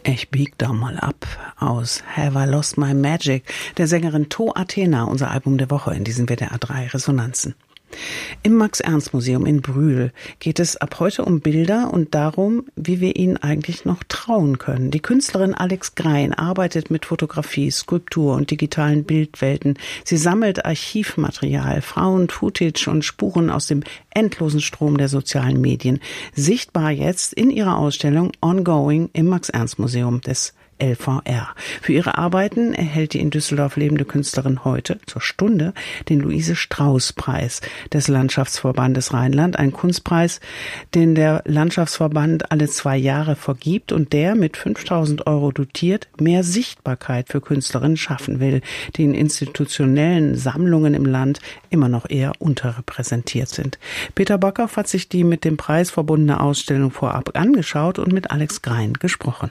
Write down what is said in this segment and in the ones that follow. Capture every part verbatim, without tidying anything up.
Ich bieg da mal ab aus Have I Lost My Magic, der Sängerin To Athena, unser Album der Woche in diesen W D R drei Resonanzen. Im Max-Ernst-Museum in Brühl geht es ab heute um Bilder und darum, wie wir ihnen eigentlich noch trauen können. Die Künstlerin Alex Grein arbeitet mit Fotografie, Skulptur und digitalen Bildwelten. Sie sammelt Archivmaterial, Frauen, Footage und Spuren aus dem endlosen Strom der sozialen Medien. Sichtbar jetzt in ihrer Ausstellung Ongoing im Max-Ernst-Museum des L V R. Für ihre Arbeiten erhält die in Düsseldorf lebende Künstlerin heute zur Stunde den Luise-Strauß-Preis des Landschaftsverbandes Rheinland, ein Kunstpreis, den der Landschaftsverband alle zwei Jahre vergibt und der mit fünftausend Euro dotiert mehr Sichtbarkeit für Künstlerinnen schaffen will, die in institutionellen Sammlungen im Land immer noch eher unterrepräsentiert sind. Peter Bockhoff hat sich die mit dem Preis verbundene Ausstellung vorab angeschaut und mit Alex Grein gesprochen.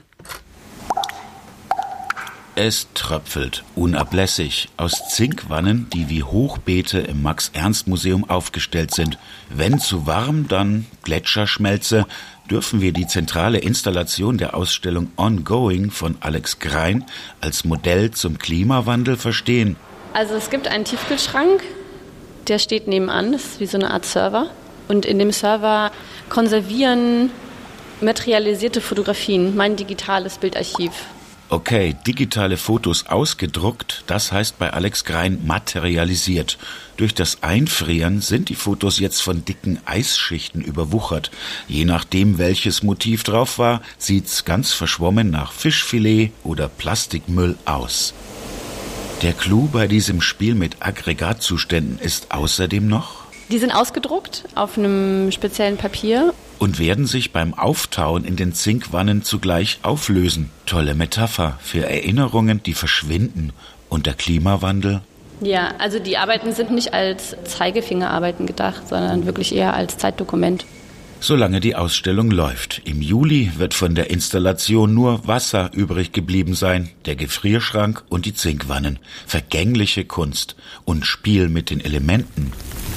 Es tröpfelt unablässig aus Zinkwannen, die wie Hochbeete im Max-Ernst-Museum aufgestellt sind. Wenn zu warm, dann Gletscherschmelze. Dürfen wir die zentrale Installation der Ausstellung Ongoing von Alex Grein als Modell zum Klimawandel verstehen? Also es gibt einen Tiefkühlschrank, der steht nebenan, das ist wie so eine Art Server. Und in dem Server konservieren materialisierte Fotografien, mein digitales Bildarchiv. Okay, digitale Fotos ausgedruckt, das heißt bei Alex Grein materialisiert. Durch das Einfrieren sind die Fotos jetzt von dicken Eisschichten überwuchert. Je nachdem, welches Motiv drauf war, sieht's ganz verschwommen nach Fischfilet oder Plastikmüll aus. Der Clou bei diesem Spiel mit Aggregatzuständen ist außerdem noch: Die sind ausgedruckt auf einem speziellen Papier. Und werden sich beim Auftauen in den Zinkwannen zugleich auflösen. Tolle Metapher für Erinnerungen, die verschwinden. Und der Klimawandel? Ja, also die Arbeiten sind nicht als Zeigefingerarbeiten gedacht, sondern wirklich eher als Zeitdokument. Solange die Ausstellung läuft. Im Juli wird von der Installation nur Wasser übrig geblieben sein, der Gefrierschrank und die Zinkwannen. Vergängliche Kunst und Spiel mit den Elementen.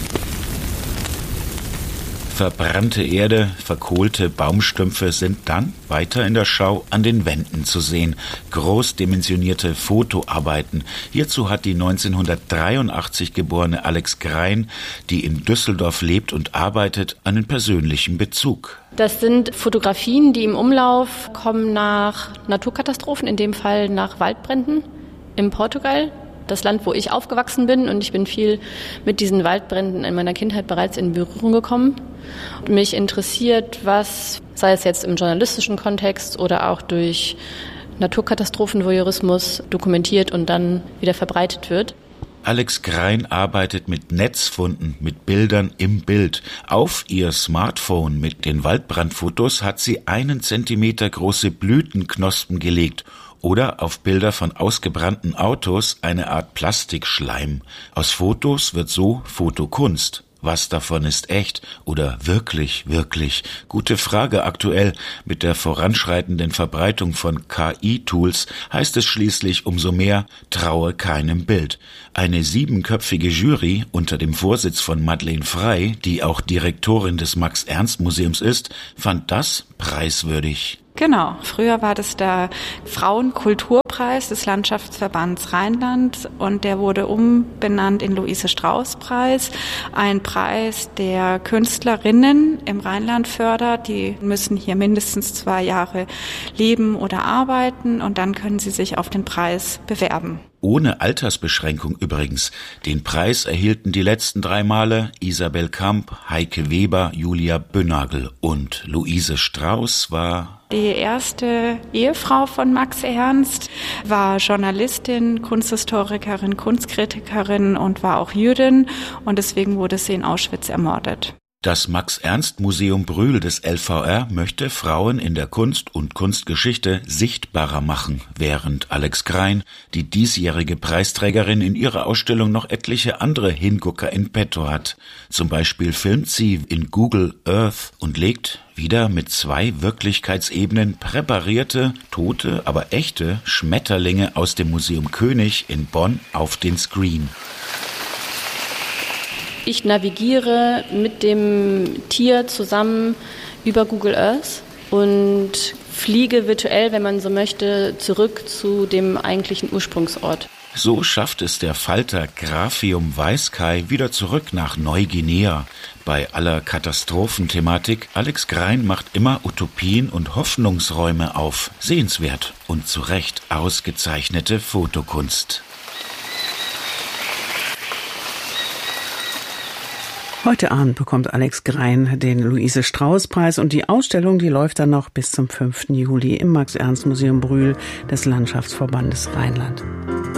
Verbrannte Erde, verkohlte Baumstümpfe sind dann weiter in der Schau an den Wänden zu sehen. Großdimensionierte Fotoarbeiten. Hierzu hat die neunzehnhundertdreiundachtzig geborene Alex Grein, die in Düsseldorf lebt und arbeitet, einen persönlichen Bezug. Das sind Fotografien, die im Umlauf kommen nach Naturkatastrophen, in dem Fall nach Waldbränden in Portugal. Das Land, wo ich aufgewachsen bin, und ich bin viel mit diesen Waldbränden in meiner Kindheit bereits in Berührung gekommen. Und mich interessiert, was, sei es jetzt im journalistischen Kontext oder auch durch Naturkatastrophenvoyeurismus, dokumentiert und dann wieder verbreitet wird. Alex Grein arbeitet mit Netzfunden, mit Bildern im Bild. Auf ihr Smartphone mit den Waldbrandfotos hat sie einen Zentimeter große Blütenknospen gelegt. Oder auf Bilder von ausgebrannten Autos eine Art Plastikschleim. Aus Fotos wird so Fotokunst. Was davon ist echt oder wirklich, wirklich? Gute Frage aktuell. Mit der voranschreitenden Verbreitung von K I-Tools heißt es schließlich umso mehr, traue keinem Bild. Eine siebenköpfige Jury unter dem Vorsitz von Madeleine Frey, die auch Direktorin des Max-Ernst-Museums ist, fand das preiswürdig. Genau. Früher war das der Frauenkulturpreis des Landschaftsverbands Rheinland und der wurde umbenannt in Luise-Strauß-Preis. Ein Preis, der Künstlerinnen im Rheinland fördert. Die müssen hier mindestens zwei Jahre leben oder arbeiten und dann können sie sich auf den Preis bewerben. Ohne Altersbeschränkung übrigens. Den Preis erhielten die letzten drei Male Isabel Kamp, Heike Weber, Julia Böhnagel und Luise Strauß war... Die erste Ehefrau von Max Ernst, war Journalistin, Kunsthistorikerin, Kunstkritikerin und war auch Jüdin und deswegen wurde sie in Auschwitz ermordet. Das Max-Ernst-Museum Brühl des L V R möchte Frauen in der Kunst und Kunstgeschichte sichtbarer machen, während Alex Grein, die diesjährige Preisträgerin, in ihrer Ausstellung noch etliche andere Hingucker in petto hat. Zum Beispiel filmt sie in Google Earth und legt wieder mit zwei Wirklichkeitsebenen präparierte, tote, aber echte Schmetterlinge aus dem Museum König in Bonn auf den Screen. Ich navigiere mit dem Tier zusammen über Google Earth und fliege virtuell, wenn man so möchte, zurück zu dem eigentlichen Ursprungsort. So schafft es der Falter Graphium Weißkai wieder zurück nach Neuguinea. Bei aller Katastrophenthematik, Alex Grein macht immer Utopien und Hoffnungsräume auf. Sehenswert und zu Recht ausgezeichnete Fotokunst. Heute Abend bekommt Alex Grein den Luise-Strauß-Preis und die Ausstellung, die läuft dann noch bis zum fünften Juli im Max-Ernst-Museum Brühl des Landschaftsverbandes Rheinland.